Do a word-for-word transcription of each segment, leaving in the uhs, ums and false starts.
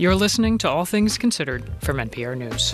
You're listening to All Things Considered from N P R News.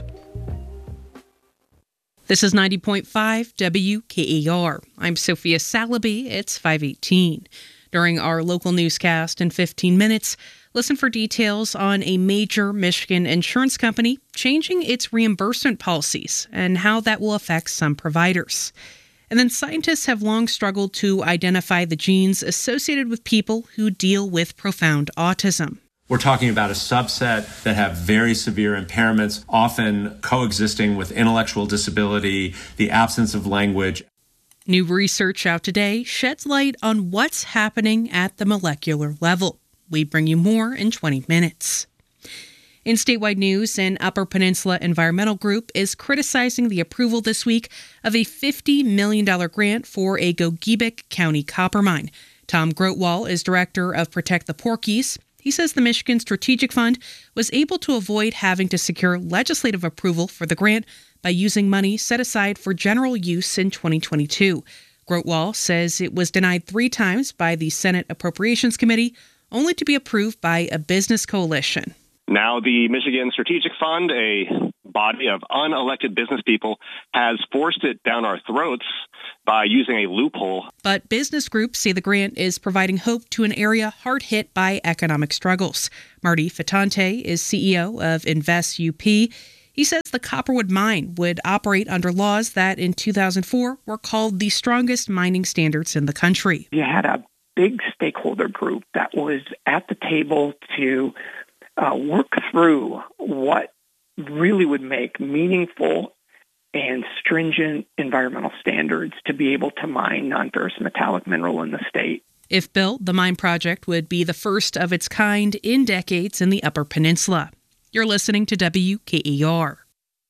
This is ninety point five W K E R. I'm Sophia Salaby. It's five eighteen. During our local newscast in fifteen minutes, listen for details on a major Michigan insurance company changing its reimbursement policies and how that will affect some providers. And then scientists have long struggled to identify the genes associated with people who deal with profound autism. We're talking about a subset that have very severe impairments, often coexisting with intellectual disability, the absence of language. New research out today sheds light on what's happening at the molecular level. We bring you more in twenty minutes. In statewide news, an Upper Peninsula Environmental Group is criticizing the approval this week of a fifty million dollars grant for a Gogebic County copper mine. Tom Grotwall is director of Protect the Porkies. He says the Michigan Strategic Fund was able to avoid having to secure legislative approval for the grant by using money set aside for general use in twenty twenty-two. Grotwall says it was denied three times by the Senate Appropriations Committee, only to be approved by a business coalition. Now the Michigan Strategic Fund, a body of unelected business people, has forced it down our throats by using a loophole. But business groups say the grant is providing hope to an area hard hit by economic struggles. Marty Fatante is C E O of Invest U P. He says the Copperwood mine would operate under laws that in two thousand four were called the strongest mining standards in the country. You had a big stakeholder group that was at the table to uh, work through what really would make meaningful and stringent environmental standards to be able to mine non-ferrous metallic mineral in the state. If built, the mine project would be the first of its kind in decades in the Upper Peninsula. You're listening to W K E R.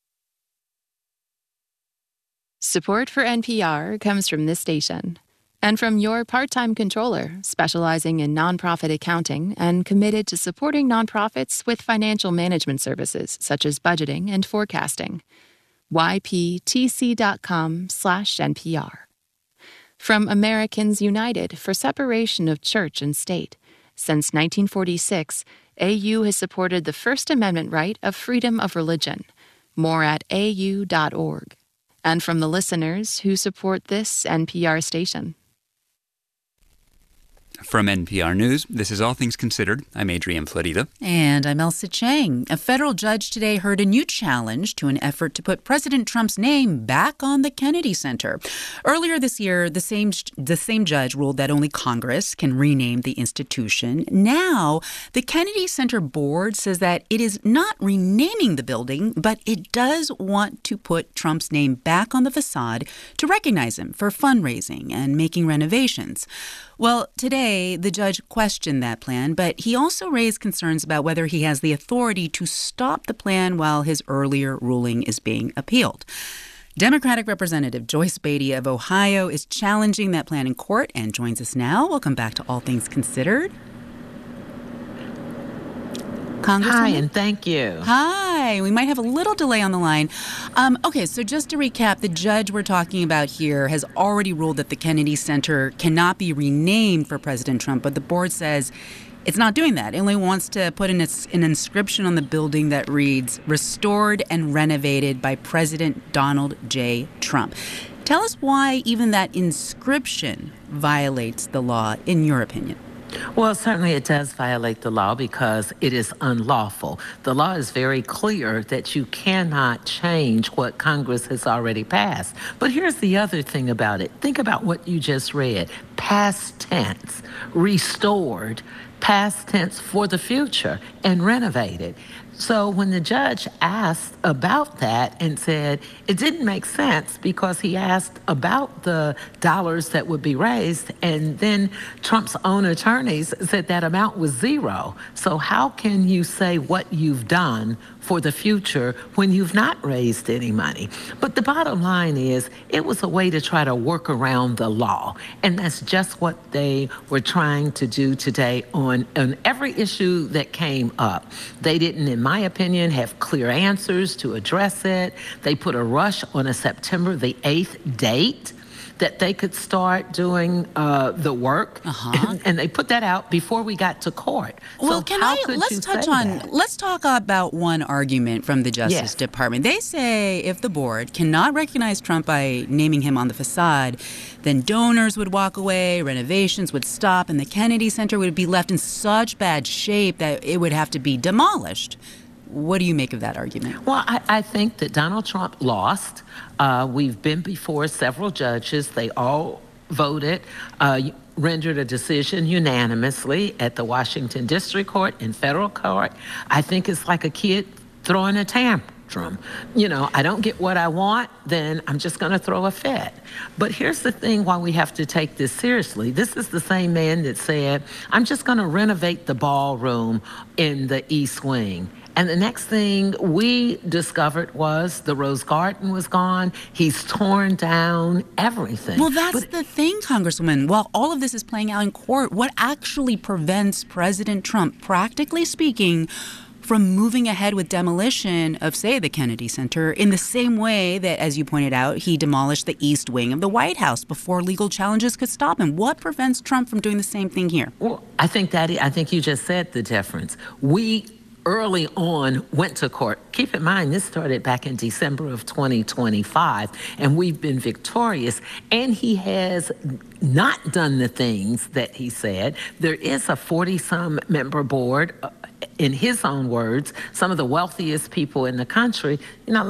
Support for N P R comes from this station and from your part-time controller, specializing in nonprofit accounting and committed to supporting nonprofits with financial management services such as budgeting and forecasting. Y P T C dot com slash N P R. From Americans United for Separation of Church and State. Since nineteen forty-six, A U has supported the First Amendment right of freedom of religion. More at A U dot org. And from the listeners who support this N P R station. From N P R News, this is All Things Considered. I'm Adrian Florida. And I'm Elsa Chang. A federal judge today heard a new challenge to an effort to put President Trump's name back on the Kennedy Center. Earlier this year, the same the same judge ruled that only Congress can rename the institution. Now, the Kennedy Center board says that it is not renaming the building, but it does want to put Trump's name back on the facade to recognize him for fundraising and making renovations. Well, today, the judge questioned that plan, but he also raised concerns about whether he has the authority to stop the plan while his earlier ruling is being appealed. Democratic Representative Joyce Beatty of Ohio is challenging that plan in court and joins us now. Welcome back to All Things Considered. Hi, and thank you. Hi. We might have a little delay on the line. Um, okay, so just to recap, the judge we're talking about here has already ruled that the Kennedy Center cannot be renamed for President Trump, but the board says it's not doing that. It only wants to put an, an inscription on the building that reads, "Restored and renovated by President Donald J. Trump." Tell us why even that inscription violates the law, in your opinion. Well, certainly it does violate the law because it is unlawful. The law is very clear that you cannot change what Congress has already passed. But here's the other thing about it. Think about what you just read. Past tense, restored, past tense for the future, and renovated. So when the judge asked about that and said it didn't make sense because he asked about the dollars that would be raised, and then Trump's own attorneys said that amount was zero. So how can you say what you've done for the future when you've not raised any money? But the bottom line is it was a way to try to work around the law. And that's just what they were trying to do today on, on every issue that came up. They didn't, in my opinion, have clear answers to address it. They put a rush on a September the eighth date that they could start doing uh, the work, uh-huh. and, and they put that out before we got to court. Well, so can how I could let's you touch say on that? let's talk about one argument from the Justice Yes. Department. They say if the board cannot recognize Trump by naming him on the facade, then donors would walk away, renovations would stop, and the Kennedy Center would be left in such bad shape that it would have to be demolished. What do you make of that argument? Well, I, I think that Donald Trump lost. Uh, we've been before several judges. They all voted, uh, rendered a decision unanimously at the Washington District Court and federal court. I think it's like a kid throwing a tantrum. You know, I don't get what I want, then I'm just going to throw a fit. But here's the thing why we have to take this seriously. This is the same man that said, I'm just going to renovate the ballroom in the East Wing. And the next thing we discovered was the Rose Garden was gone. He's torn down everything. Well, that's But the thing, Congresswoman. While all of this is playing out in court, what actually prevents President Trump, practically speaking, from moving ahead with demolition of, say, the Kennedy Center in the same way that, as you pointed out, he demolished the East Wing of the White House before legal challenges could stop him? What prevents Trump from doing the same thing here? Well, I think that I think you just said the difference. We early on went to court. Keep in mind, this started back in December of twenty twenty-five, and we've been victorious. And he has not done the things that he said. There is a forty-some member board, uh, in his own words, some of the wealthiest people in the country. You know,